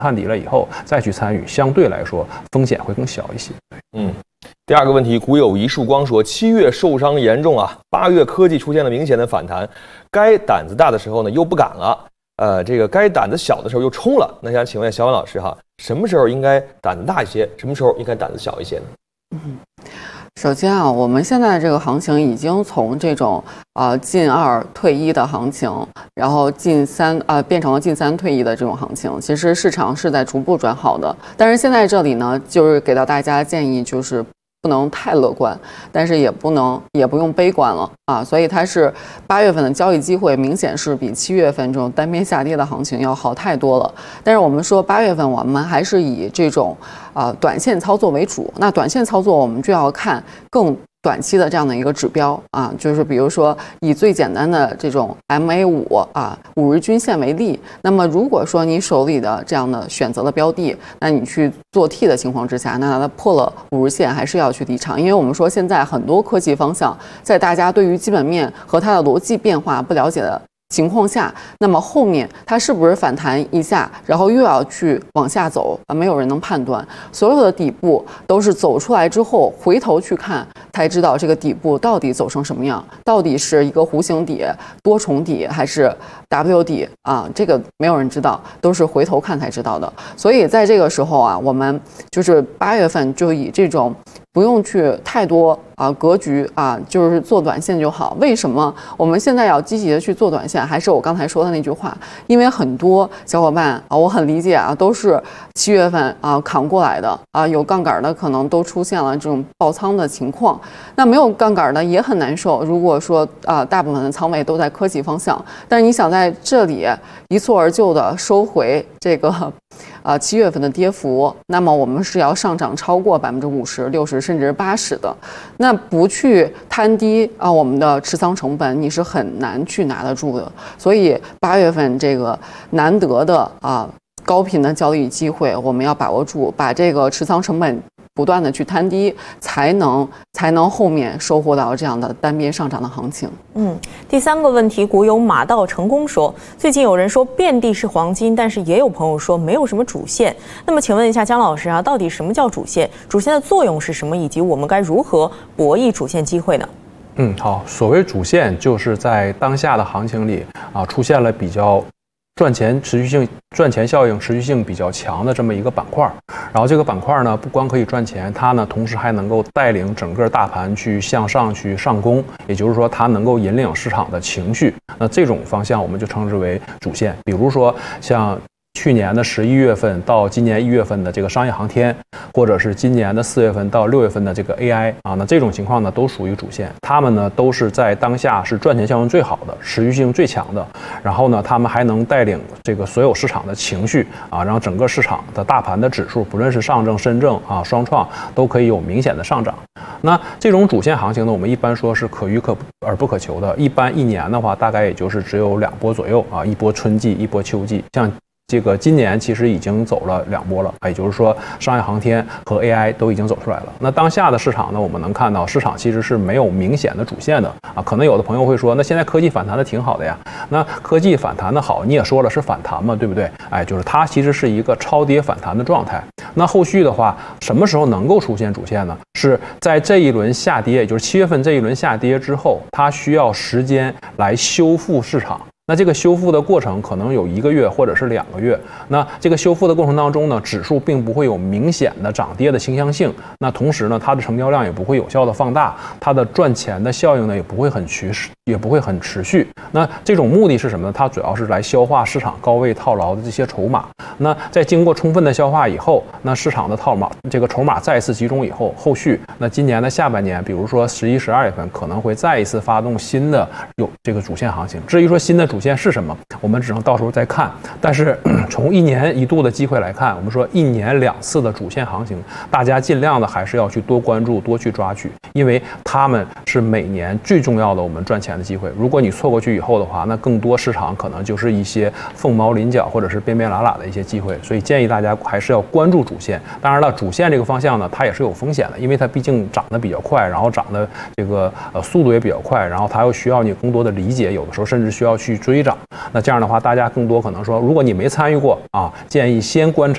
探底了以后再去参与，相对来说风险会更小一些。 第二个问题，股友一束光说，7月受伤严重啊，8月科技出现了明显的反弹，该胆子大的时候呢又不敢了，这个该胆子小的时候又冲了。那想请问小婉老师哈，什么时候应该胆子大一些，什么时候应该胆子小一些呢？ 首先啊，我们现在这个行情已经从这种进2退1的行情，然后进3变成了进3退1的这种行情。其实市场是在逐步转好的，但是现在这里呢，就是给到大家建议就是不能太乐观，但是也不用悲观了啊。所以它是8月份的交易机会明显是比7月份这种单边下跌的行情要好太多了。但是我们说8月份我们还是以这种短线操作为主。那短线操作我们就要看更短期的这样的一个指标啊，就是比如说以最简单的这种 MA5 5日均线为例。那么如果说你手里的这样的选择的标的，那你去做 T 的情况之下，那它破了5日线还是要去离场，因为我们说现在很多科技方向在大家对于基本面和它的逻辑变化不了解的情况下，那么后面它是不是反弹一下，然后又要去往下走没有人能判断。所有的底部都是走出来之后回头去看才知道这个底部到底走成什么样，到底是一个弧形底、多重底还是 W 底啊？这个没有人知道，都是回头看才知道的。所以在这个时候啊，我们就是8月份就以这种不用去太多格局就是做短线就好。为什么我们现在要积极的去做短线？还是我刚才说的那句话，因为很多小伙伴我很理解都是7月份扛过来的有杠杆的可能都出现了这种爆仓的情况，那没有杠杆的也很难受。如果说大部分的仓位都在科技方向，但是你想在这里一蹴而就的收回这个7月份的跌幅，那么我们是要上涨超过50%、60%甚至80%的。那不去摊低我们的持仓成本，你是很难去拿得住的。所以8月份这个难得的高频的交易机会，我们要把握住，把这个持仓成本不断的去摊低，才能后面收获到这样的单边上涨的行情。 第三个问题，股友马到成功说，最近有人说遍地是黄金，但是也有朋友说没有什么主线。那么请问一下姜老师到底什么叫主线？主线的作用是什么？以及我们该如何博弈主线机会呢？ 好，所谓主线就是在当下的行情里出现了比较赚钱效应持续性比较强的这么一个板块，然后这个板块呢不光可以赚钱，它呢同时还能够带领整个大盘去向上去上攻，也就是说它能够引领市场的情绪。那这种方向我们就称之为主线。比如说像去年的11月份到今年1月份的这个商业航天，或者是今年的4月份到6月份的这个 AI 那这种情况呢都属于主线。他们呢都是在当下是赚钱效应最好的，持续性最强的，然后呢他们还能带领这个所有市场的情绪让整个市场的大盘的指数，不论是上证、深证双创都可以有明显的上涨。那这种主线行情呢，我们一般说是可遇而不可求的，一般一年的话大概也就是只有2波左右一波春季，一波秋季。像这个今年其实已经走了2波了，也就是说商业航天和 AI 都已经走出来了。那当下的市场呢，我们能看到市场其实是没有明显的主线的可能有的朋友会说，那现在科技反弹的挺好的呀。那科技反弹的好，你也说了是反弹嘛，对不对？就是它其实是一个超跌反弹的状态。那后续的话，什么时候能够出现主线呢？是在这一轮下跌，也就是7月份这一轮下跌之后，它需要时间来修复市场。那这个修复的过程可能有1个月或者是2个月。那这个修复的过程当中呢，指数并不会有明显的涨跌的倾向性。那同时呢，它的成交量也不会有效的放大，它的赚钱的效应呢也不会很持续。那这种目的是什么呢？它主要是来消化市场高位套牢的这些筹码。那在经过充分的消化以后，那市场的这个筹码再一次集中以后，后续那今年的下半年，比如说11、12月份可能会再一次发动新的有这个主线行情。至于说新的主线是什么，我们只能到时候再看。但是从1年1度的机会来看，我们说1年2次的主线行情，大家尽量的还是要去多关注、多去抓取，因为他们是每年最重要的我们赚钱的机会。如果你错过去以后的话，那更多市场可能就是一些凤毛麟角或者是边边拉拉的一些机会。所以建议大家还是要关注主线。当然了，主线这个方向呢，它也是有风险的，因为它毕竟涨得比较快，然后涨的这个速度也比较快，然后它又需要你更多的理解，有的时候甚至需要去追涨。那这样的话，大家更多可能说，如果你没参与过建议先观察